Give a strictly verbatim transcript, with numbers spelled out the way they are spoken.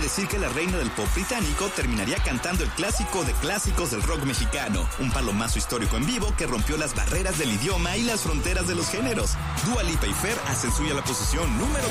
decir que la reina del pop británico terminaría cantando el clásico de clásicos del rock mexicano, un palomazo histórico en vivo que rompió las barreras del idioma y las fronteras de los géneros. Dua Lipa y Fer hacen suya la posición número